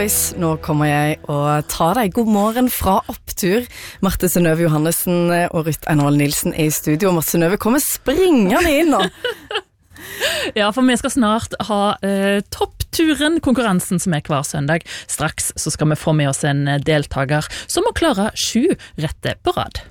Nå kommer jeg og tar deg god morgen fra opptur. Marte Synnøve Johannessen og Ruth Einvoll Nilsen er i studio, og Marte Synnøve kommer springende inn nå. Ja, for vi skal snart ha toppturen, konkurransen som er hver søndag. Straks så skal vi få med oss en deltaker som må klare 7 rette på rad.